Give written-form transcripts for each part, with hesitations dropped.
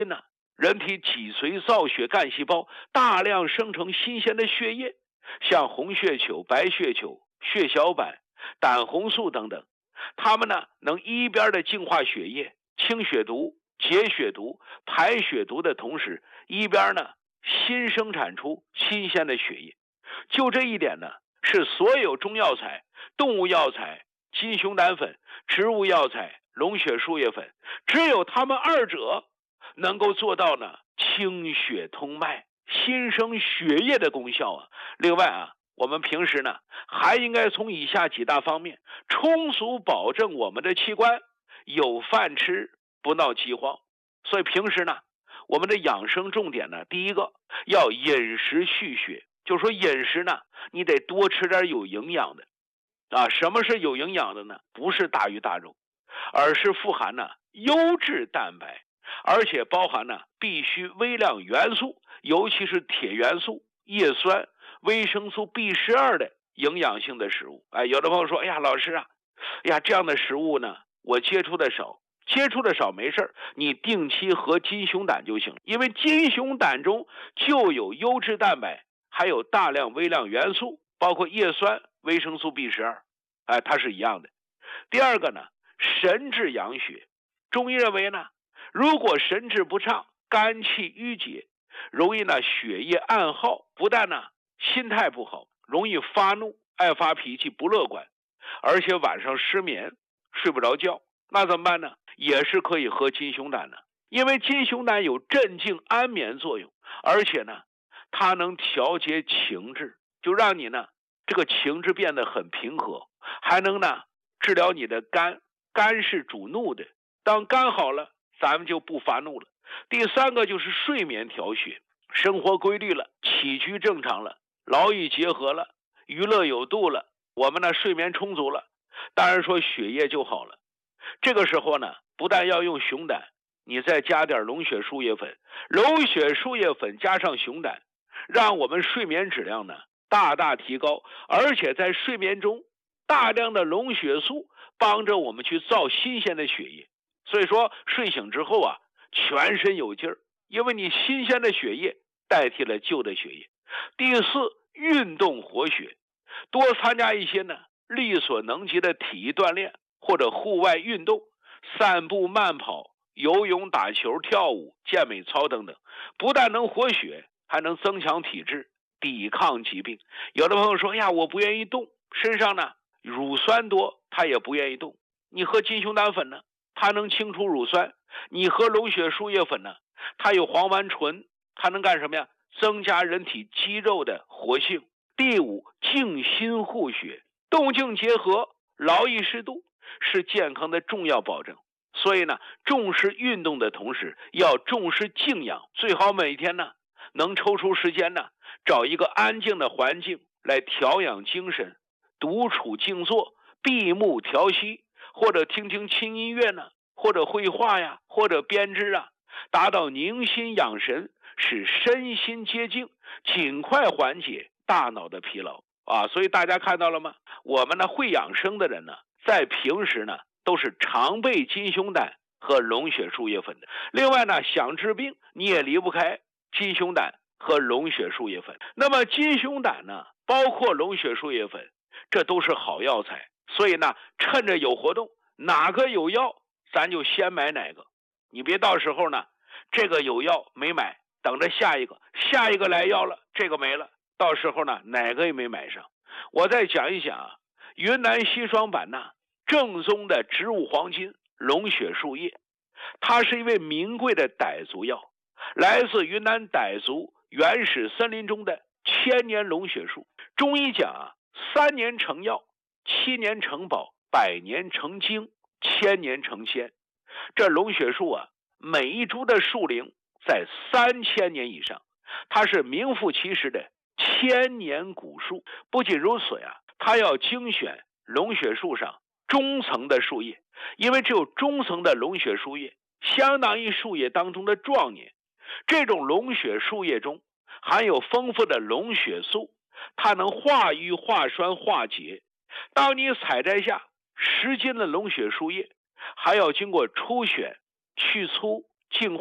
呢，人体脊髓造血干细胞大量生成新鲜的血液，像红血球、白血球、血小板、胆红素等等，它们呢能一边的净化血液、清血毒、解血毒、排血毒的同时，一边呢新生产出新鲜的血液。就这一点呢，是所有中药材、动物药材、金熊胆粉、植物药材、龙血树叶粉，只有它们二者能够做到呢清血通脉、新生血液的功效啊。另外啊，我们平时呢还应该从以下几大方面充足保证我们的器官有饭吃，不闹饥荒。所以平时呢，我们的养生重点呢，第一个要饮食蓄血，就是说饮食呢，你得多吃点有营养的啊。什么是有营养的呢？不是大鱼大肉，而是富含呢优质蛋白，而且包含呢必须微量元素，尤其是铁元素、叶酸、维生素 B12的营养性的食物。哎，有的朋友说，哎呀，老师啊，哎呀，这样的食物呢，我接触的少。接触的少没事，你定期喝金熊胆就行，因为金熊胆中就有优质蛋白，还有大量微量元素，包括叶酸、维生素 B12，哎，它是一样的。第二个呢，神志养血。中医认为呢，如果神志不畅，肝气郁结，容易呢血液暗耗，不但呢心态不好，容易发怒、爱发脾气、不乐观，而且晚上失眠、睡不着觉。那怎么办呢？也是可以喝金熊胆的，因为金熊胆有镇静安眠作用，而且呢，它能调节情志，就让你呢这个情志变得很平和，还能呢治疗你的肝，肝是主怒的，当肝好了，咱们就不发怒了。第三个就是睡眠调血，生活规律了，起居正常了，劳逸结合了，娱乐有度了，我们呢睡眠充足了，当然说血液就好了。这个时候呢，不但要用熊胆，你再加点龙血树叶粉，龙血树叶粉加上熊胆，让我们睡眠质量呢大大提高，而且在睡眠中大量的龙血素帮着我们去造新鲜的血液，所以说睡醒之后啊，全身有劲儿，因为你新鲜的血液代替了旧的血液。第四，运动活血，多参加一些呢力所能及的体育锻炼或者户外运动，散步、慢跑、游泳、打球、跳舞、健美操等等，不但能活血，还能增强体质，抵抗疾病。有的朋友说，呀，我不愿意动，身上呢乳酸多，他也不愿意动。你喝金熊胆粉呢，它能清除乳酸；你喝龙血树叶粉呢，它有黄烷醇，它能干什么呀？增加人体肌肉的活性。第五，静心护血，动静结合，劳逸适度，是健康的重要保证。所以呢，重视运动的同时，要重视静养，最好每天呢能抽出时间呢，找一个安静的环境来调养精神，独处静坐，闭目调息，或者听听轻音乐呢，或者绘画呀，或者编织啊，达到宁心养神，使身心接静，尽快缓解大脑的疲劳啊。所以大家看到了吗？我们呢会养生的人呢，在平时呢都是常备金熊胆和龙血树叶粉的。另外呢，想治病你也离不开金熊胆和龙血树叶粉。那么金熊胆呢，包括龙血树叶粉，这都是好药材，所以呢，趁着有活动，哪个有药，咱就先买哪个。你别到时候呢，这个有药没买，等着下一个，下一个来药了，这个没了，到时候呢，哪个也没买上。我再讲一讲啊，云南西双版纳正宗的植物黄金龙血树叶，它是一味名贵的傣族药，来自云南傣族原始森林中的千年龙血树。中医讲啊，3年成药，7年成宝，100年成精，1000年成仙。这龙血树啊，每一株的树龄在3000年以上，它是名副其实的千年古树。不仅如此呀，它要精选龙血树上中层的树叶，因为只有中层的龙血树叶相当于树叶当中的壮年。这种龙血树叶中含有丰富的龙血素，它能化瘀、化栓、化结。当你采摘下10斤的龙血树叶，还要经过初选、去粗、净化，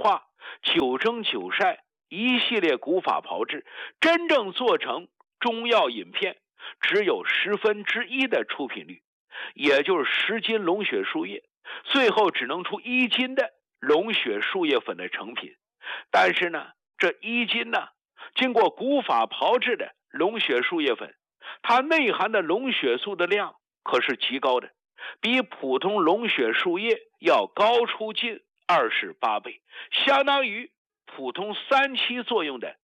9蒸9晒一系列古法炮制，真正做成中药饮片只有1/10的出品率，也就是10斤龙血树叶，最后只能出1斤的龙血树叶粉的成品。但是呢，这1斤呢，经过古法炮制的龙血树叶粉，它内含的龙血素的量可是极高的，比普通龙血树叶要高出近28倍，相当于普通3期作用的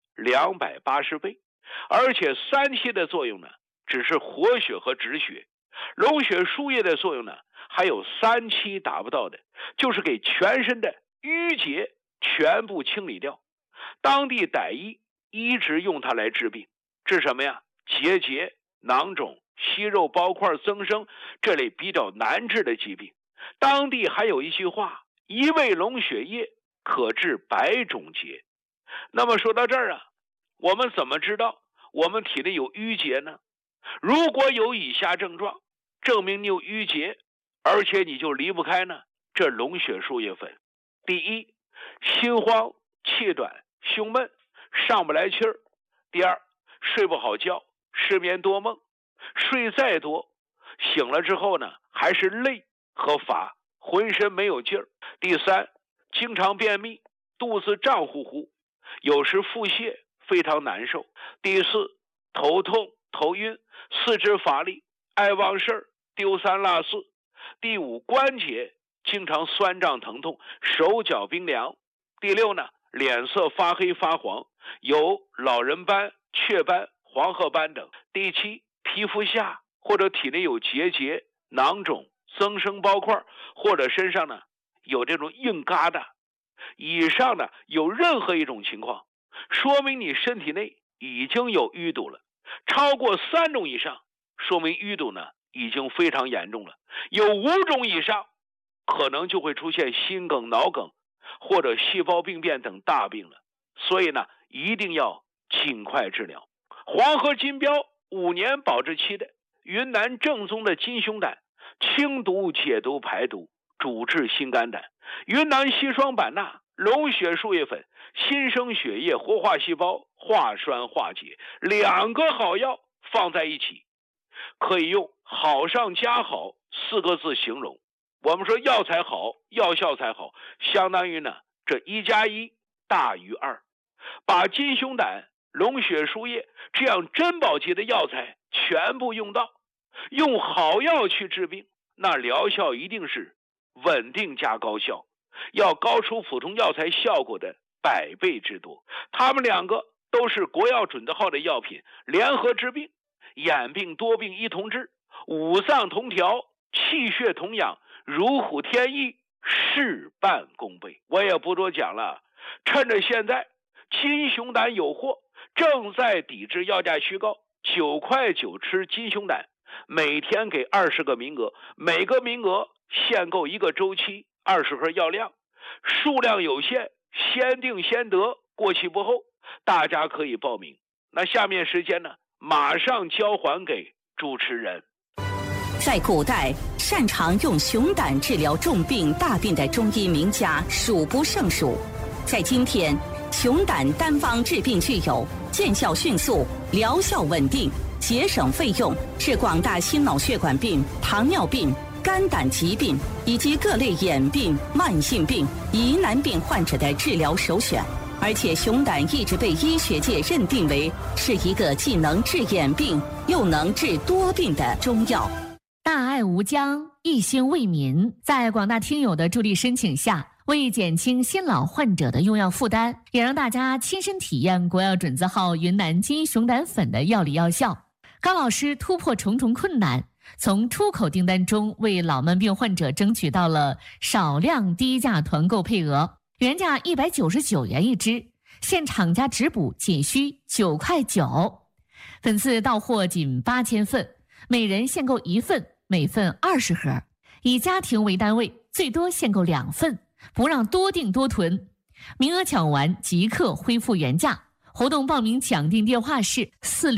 280倍。而且3期的作用呢，只是活血和止血，龙血树叶的作用呢，还有3期达不到的，就是给全身的淤结全部清理掉。当地傣医一直用它来治病，治什么呀？结节、囊肿、息肉包块增生这类比较难治的疾病。当地还有一句话，一味龙血液可治百种结。那么说到这儿啊，我们怎么知道我们体内有淤结呢？如果有以下症状，证明你有淤结，而且你就离不开呢这龙血树叶粉。第一，心慌、气短、胸闷、上不来气儿。第二，睡不好觉，失眠多梦，睡再多，醒了之后呢，还是累和乏，浑身没有劲儿。第三，经常便秘，肚子胀乎乎，有时腹泻，非常难受。第四，头痛、头晕，四肢乏力，爱忘事儿，丢三落四。第五，关节经常酸胀疼痛，手脚冰凉。第六呢，脸色发黑发黄，有老人斑、雀斑、黄褐斑等。第七，皮肤下或者体内有结节、囊肿、增生包块，或者身上呢有这种硬疙瘩。以上呢有任何一种情况，说明你身体内已经有淤堵了。超过3种以上，说明淤堵呢已经非常严重了。有5种以上，可能就会出现心梗、脑梗或者细胞病变等大病了。所以呢，一定要尽快治疗。黄河金标5年保质期的云南正宗的金熊胆，清毒解毒排毒，主治心肝胆。云南硒霜板钠、龙血树叶粉，新生血液活化细胞，化栓化解，2个好药放在一起，可以用好上加好4个字形容。我们说药材好，药效才好，相当于呢这1+1大于2。把金熊胆、龙血树叶这样珍宝级的药材全部用到，用好药去治病，那疗效一定是稳定加高效，要高出普通药材效果的100倍之多。它们2个都是国药准字号的药品，联合治病，眼病多病一同治，五脏同调，气血同养，如虎添翼，事半功倍。我也不多讲了，趁着现在金熊胆有货，正在抵制药价虚高，9块9吃金熊胆，每天给20个名额，每个名额限购1个周期，20盒药量，数量有限，先定先得，过期不候，大家可以报名。那下面时间呢，马上交还给主持人。 在古代，擅长用熊胆治疗重病大病的中医名家数不胜数。在今天，熊胆单方治病具有见效迅速、疗效稳定、节省费用，是广大心脑血管病、糖尿病、肝胆疾病以及各类眼病、慢性病、疑难病患者的治疗首选。而且熊胆一直被医学界认定为是一个既能治眼病又能治多病的中药。 大爱无疆，一心为民，在广大听友的助力申请下，为减轻新老患者的用药负担，也让大家亲身体验国药准字号云南金熊胆粉的药理药效。高老师突破重重困难，从出口订单中为老慢病患者争取到了少量低价团购配额，原价199元一支，现厂家直补仅需9块9，本次到货仅8000份，每人限购1份，每份20盒，以家庭为单位，最多限购2份，不让多订多囤。名额抢完即刻恢复原价。活动报名抢订电话是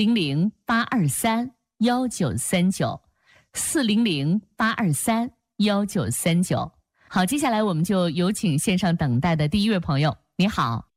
400-823-1939 400-823-1939。好，接下来我们就有请线上等待的第一位朋友。 你好。